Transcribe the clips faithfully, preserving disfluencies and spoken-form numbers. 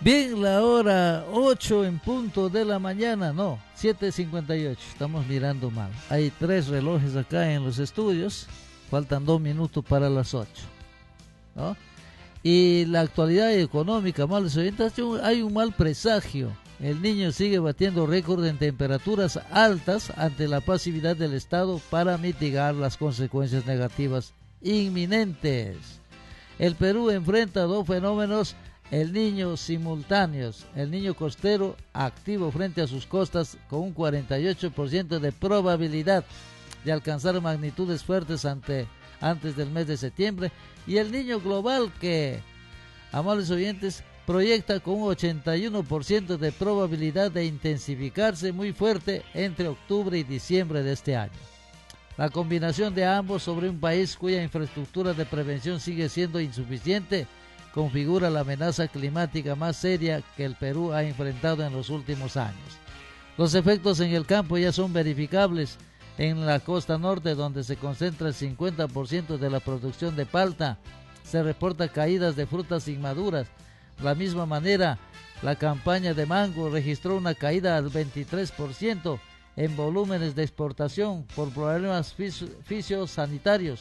Bien, la hora ocho en punto de la mañana, no, siete cincuenta y ocho, estamos mirando mal. Hay tres relojes acá en los estudios, faltan dos minutos para las ocho, ¿no? Y la actualidad económica, amables oyentes, hay un mal presagio. El niño sigue batiendo récord en temperaturas altas ante la pasividad del Estado para mitigar las consecuencias negativas inminentes. El Perú enfrenta dos fenómenos El Niño simultáneos. El Niño costero activo frente a sus costas con un cuarenta y ocho por ciento de probabilidad de alcanzar magnitudes fuertes ante, antes del mes de septiembre, y el Niño global que, amables oyentes, proyecta con un ochenta y uno por ciento de probabilidad de intensificarse muy fuerte entre octubre y diciembre de este año. La combinación de ambos sobre un país cuya infraestructura de prevención sigue siendo insuficiente configura la amenaza climática más seria que el Perú ha enfrentado en los últimos años. Los efectos en el campo ya son verificables. En la costa norte, donde se concentra el cincuenta por ciento de la producción de palta, se reporta caídas de frutas inmaduras. De la misma manera, la campaña de mango registró una caída al veintitrés por ciento en volúmenes de exportación por problemas fisiosanitarios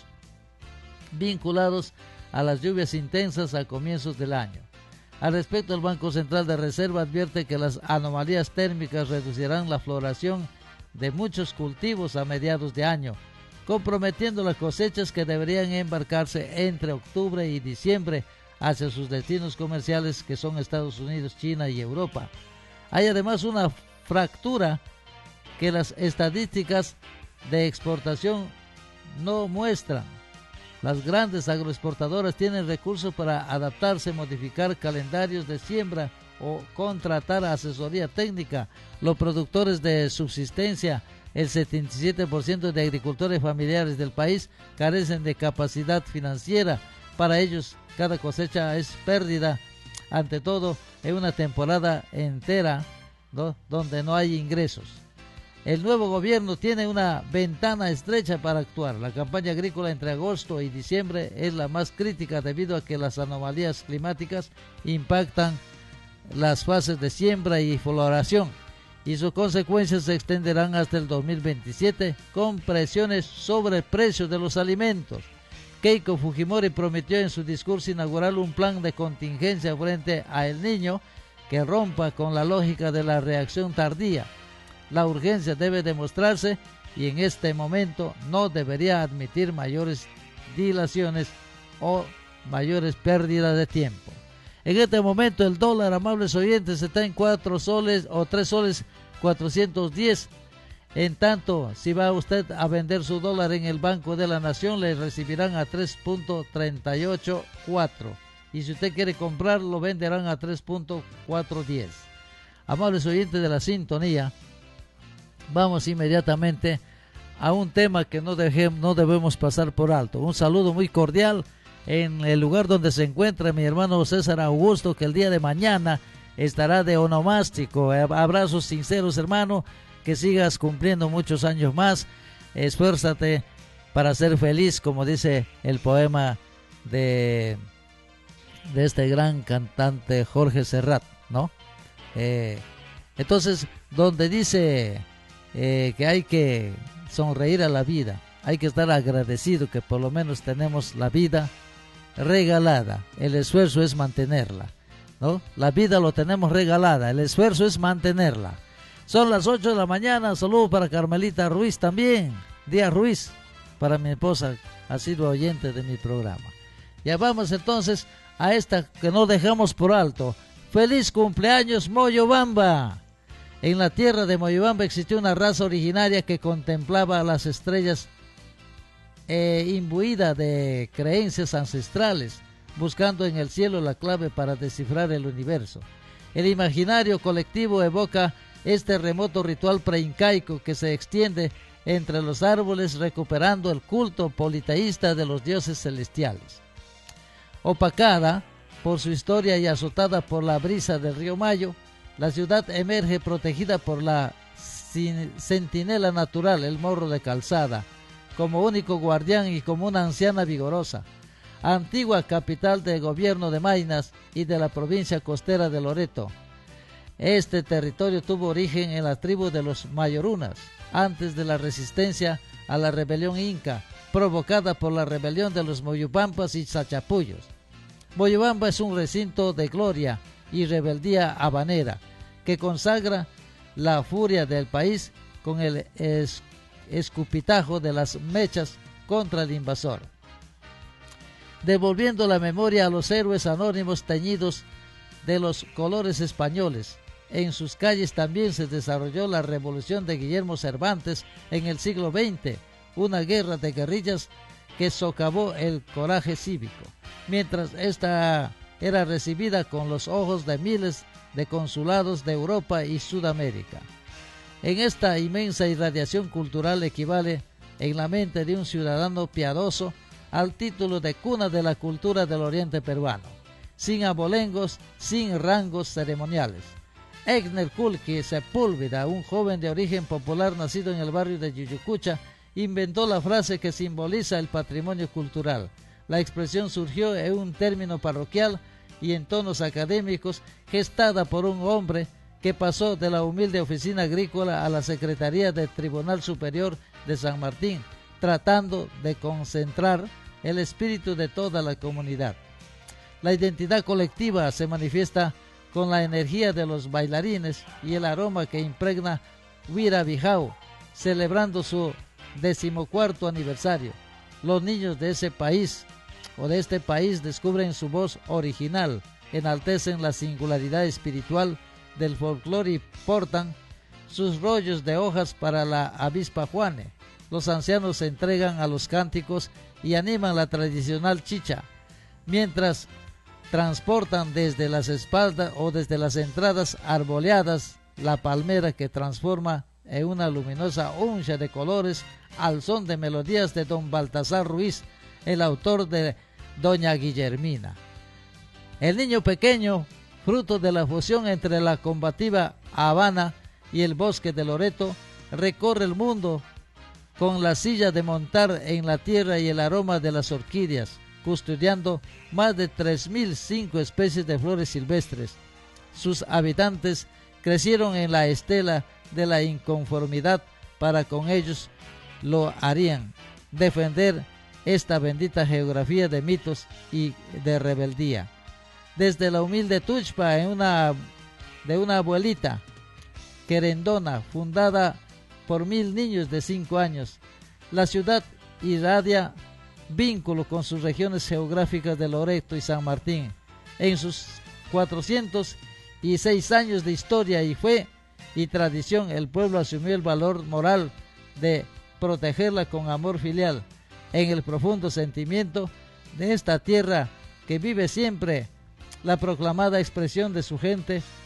vinculados a las lluvias intensas a comienzos del año. Al respecto, el Banco Central de Reserva advierte que las anomalías térmicas reducirán la floración de muchos cultivos a mediados de año, comprometiendo las cosechas que deberían embarcarse entre octubre y diciembre hacia sus destinos comerciales, que son Estados Unidos, China y Europa. Hay además una fractura que las estadísticas de exportación no muestran. Las grandes agroexportadoras tienen recursos para adaptarse, modificar calendarios de siembra o contratar asesoría técnica. Los productores de subsistencia, el setenta y siete por ciento de agricultores familiares del país, carecen de capacidad financiera. Para ellos, cada cosecha es pérdida, ante todo en una temporada entera, ¿no?, donde no hay ingresos. El nuevo gobierno tiene una ventana estrecha para actuar. La campaña agrícola entre agosto y diciembre es la más crítica debido a que las anomalías climáticas impactan las fases de siembra y floración, y sus consecuencias se extenderán hasta el dos mil veintisiete con presiones sobre el precio de los alimentos. Keiko Fujimori prometió en su discurso inaugural un plan de contingencia frente a El Niño que rompa con la lógica de la reacción tardía. La urgencia debe demostrarse y en este momento no debería admitir mayores dilaciones o mayores pérdidas de tiempo. En este momento el dólar, amables oyentes, está en cuatro soles o tres soles cuatrocientos diez. En tanto, si va usted a vender su dólar en el Banco de la Nación, le recibirán a tres punto treinta y ocho cuatro. Y si usted quiere comprar, lo venderán a tres punto cuatrocientos diez. Amables oyentes de la sintonía, vamos inmediatamente a un tema que no, deje, no debemos pasar por alto. Un saludo muy cordial en el lugar donde se encuentra mi hermano César Augusto, que el día de mañana estará de onomástico. Abrazos sinceros, hermano, que sigas cumpliendo muchos años más. Esfuérzate para ser feliz, como dice el poema de, de este gran cantante Jorge Serrat, ¿no? Eh, entonces, donde dice eh, que hay que sonreír a la vida, hay que estar agradecido que por lo menos tenemos la vida regalada. El esfuerzo es mantenerla, ¿no? La vida lo tenemos regalada, el esfuerzo es mantenerla. Son las ocho de la mañana. Saludo para Carmelita Ruiz también, Díaz Ruiz, para mi esposa, ha sido oyente de mi programa. Ya vamos entonces a esta que no dejamos por alto. Feliz cumpleaños, Moyobamba. En la tierra de Moyobamba existió una raza originaria que contemplaba a las estrellas eh, imbuida de creencias ancestrales, buscando en el cielo la clave para descifrar el universo. El imaginario colectivo evoca este remoto ritual preincaico que se extiende entre los árboles, recuperando el culto politeísta de los dioses celestiales. Opacada por su historia y azotada por la brisa del río Mayo, la ciudad emerge protegida por la centinela natural, el Morro de Calzada, como único guardián y como una anciana vigorosa. antigua capital del gobierno de Maynas y de la provincia costera de Loreto. Este territorio tuvo origen en la tribu de los Mayorunas, antes de la resistencia a la rebelión inca, provocada por la rebelión de los Moyobambas y Sachapullos. Moyobamba es un recinto de gloria y rebeldía habanera, que consagra la furia del país con el es, escupitajo de las mechas contra el invasor, devolviendo la memoria a los héroes anónimos teñidos de los colores españoles. En sus calles también se desarrolló la revolución de Guillermo Cervantes en el siglo veinte, una guerra de guerrillas que socavó el coraje cívico, mientras esta era recibida con los ojos de miles de consulados de Europa y Sudamérica. En esta inmensa irradiación cultural equivale en la mente de un ciudadano piadoso al título de cuna de la cultura del oriente peruano, sin abolengos, sin rangos ceremoniales. Egner Kulki Sepúlveda, un joven de origen popular nacido en el barrio de Yuyucucha, inventó la frase que simboliza el patrimonio cultural. La expresión surgió en un término parroquial y en tonos académicos, gestada por un hombre que pasó de la humilde oficina agrícola a la Secretaría del Tribunal Superior de San Martín, tratando de concentrar el espíritu de toda la comunidad. La identidad colectiva se manifiesta con la energía de los bailarines y el aroma que impregna Huira Bijao, celebrando su decimocuarto aniversario. Los niños de ese país o de este país descubren su voz original, enaltecen la singularidad espiritual del folclore y portan sus rollos de hojas para la avispa Juane. Los ancianos se entregan a los cánticos y animan la tradicional chicha, mientras transportan desde las espaldas o desde las entradas arboleadas la palmera que transforma en una luminosa uncha de colores al son de melodías de don Baltasar Ruiz, el autor de Doña Guillermina. El niño pequeño, fruto de la fusión entre la combativa Habana y el bosque de Loreto, recorre el mundo con la silla de montar en la tierra y el aroma de las orquídeas, custodiando más de tres mil cinco especies de flores silvestres. Sus habitantes crecieron en la estela de la inconformidad, para con ellos lo harían, defender esta bendita geografía de mitos y de rebeldía. Desde la humilde Tuxpa, en una, de una abuelita querendona, fundada por mil niños de cinco años, la ciudad irradia vínculo con sus regiones geográficas de Loreto y San Martín. En sus cuatrocientos seis años de historia y fe y tradición, el pueblo asumió el valor moral de protegerla con amor filial, en el profundo sentimiento de esta tierra que vive siempre la proclamada expresión de su gente